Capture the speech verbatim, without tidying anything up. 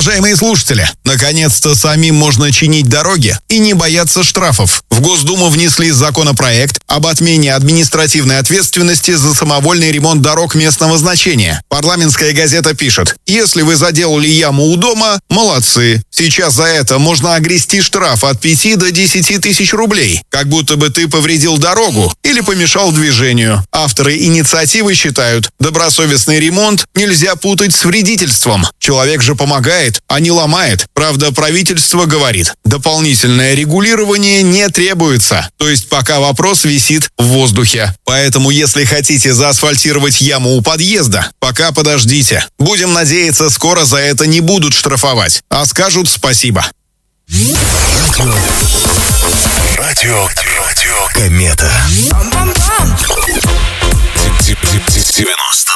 Уважаемые слушатели, наконец-то самим можно чинить дороги и не бояться штрафов. В Госдуму внесли законопроект об отмене административной ответственности за самовольный ремонт дорог местного значения. Парламентская газета пишет: если вы заделали яму у дома, молодцы. Сейчас за это можно огрести штраф от пяти до десяти тысяч рублей, как будто бы ты повредил дорогу или помешал движению. Авторы инициативы считают, добросовестный ремонт нельзя путать с вредительством. Человек же помогает, а не ломает. Правда, правительство говорит, дополнительное регулирование не требуется. То есть пока вопрос висит в воздухе. Поэтому, если хотите заасфальтировать яму у подъезда, пока подождите. Будем надеяться, скоро за это не будут штрафовать, а скажут спасибо. Радио, радио, Комета. девяносто.